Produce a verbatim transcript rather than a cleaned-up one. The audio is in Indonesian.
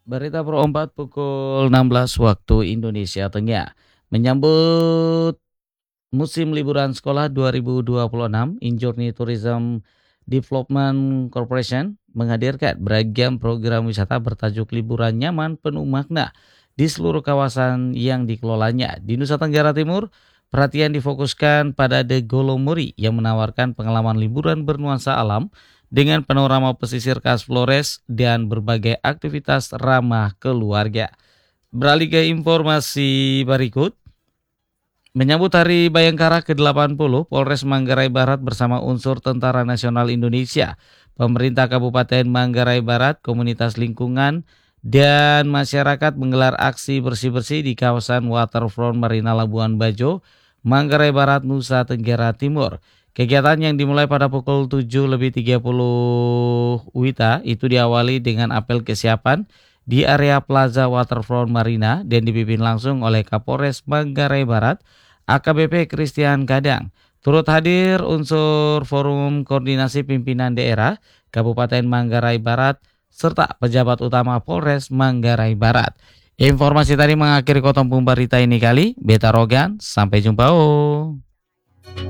Berita Pro empat pukul enam belas waktu Indonesia Tengah. Menyambut musim liburan sekolah dua ribu dua puluh enam, Injourney Tourism Development Corporation menghadirkan beragam program wisata bertajuk liburan nyaman penuh makna di seluruh kawasan yang dikelolanya. Di Nusa Tenggara Timur, perhatian difokuskan pada The Golomori yang menawarkan pengalaman liburan bernuansa alam dengan panorama pesisir khas Flores dan berbagai aktivitas ramah keluarga. Beralih ke informasi berikut, menyambut Hari Bayangkara ke delapan puluh, Polres Manggarai Barat bersama unsur Tentara Nasional Indonesia, pemerintah Kabupaten Manggarai Barat, komunitas lingkungan, dan masyarakat menggelar aksi bersih-bersih di kawasan Waterfront Marina Labuan Bajo, Manggarai Barat, Nusa Tenggara Timur. Kegiatan yang dimulai pada pukul tujuh lebih tiga puluh W I T A itu diawali dengan apel kesiapan di area Plaza Waterfront Marina dan dipimpin langsung oleh Kapolres Manggarai Barat, A K B P Christian Kadang. Turut hadir unsur Forum Koordinasi Pimpinan Daerah Kabupaten Manggarai Barat serta pejabat utama Polres Manggarai Barat. Informasi tadi mengakhiri Kotom Pumbarita ini kali. Beta Rogan, sampai jumpa. Oh.